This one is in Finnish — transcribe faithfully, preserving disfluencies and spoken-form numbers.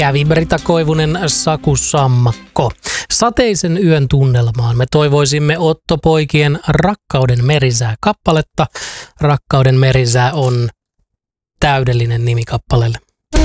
kävi Brita Koivunen, Saku Sammakko. Sateisen yön tunnelmaan me toivoisimme Otto Poikien Rakkauden merisää kappaletta. Rakkauden merisää on täydellinen nimi kappaleelle.